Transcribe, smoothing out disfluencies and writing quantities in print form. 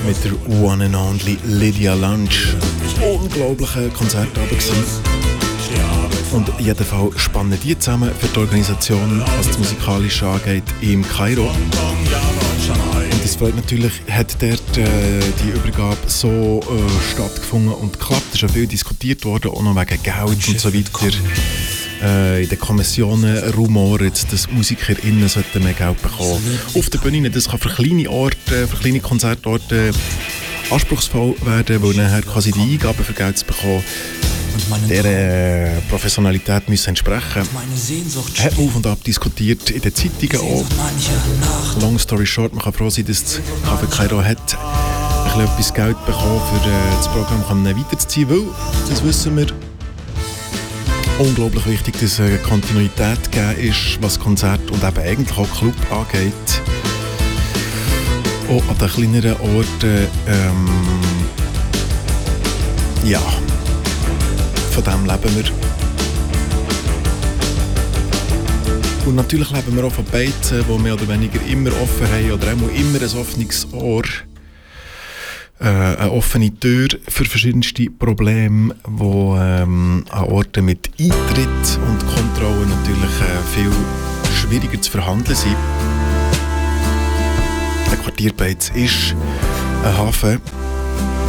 mit der One and Only Lydia Lunch. Unglaublicher Konzertabend gewesen. Und in jedem Fall spannen die zusammen für die Organisation, was das Musikalische angeht, im Kairo. Und es freut natürlich, hat dort die Übergabe so stattgefunden und geklappt. Es ist ja viel diskutiert worden, auch noch wegen Geld und so weiter. In den Kommissionen rumoren, dass MusikerInnen mehr Geld bekommen. Auf der Bühne, das kann für kleine Orte, für kleine Konzertorte anspruchsvoll werden, weil nachher quasi die Eingaben für Geld zu bekommen der Professionalität müssen entsprechen. Hat man auf und ab diskutiert in den Zeitungen auch. Long story short, man kann froh sein, dass das Café Kairo hat etwas Geld bekommen, für das Programm weiterzuziehen, weil, das wissen wir, unglaublich wichtig, dass eine Kontinuität gegeben ist, was Konzert und eben eigentlich auch Club angeht. Auch an den kleineren Orten, ja, von dem leben wir. Und natürlich leben wir auch von Beizen, die mehr oder weniger immer offen haben oder auch immer ein offenes Ohr. Eine offene Tür für verschiedenste Probleme, die an Orten mit Eintritt und Kontrolle natürlich viel schwieriger zu verhandeln sind. Der Quartierbeiz ist ein Hafen